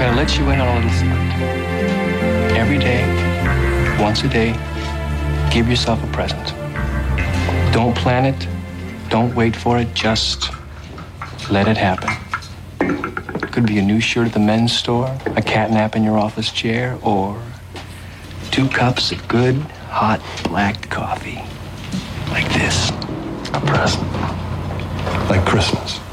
going to let you in on a little secret. Every day, once a day, give yourself a present. Don't plan it. Don't wait for it. Just let it happen. It could be a new shirt at the men's store, a cat nap in your office chair, or 2 cups of good, hot, black coffee. Like this. A present. Like Christmas.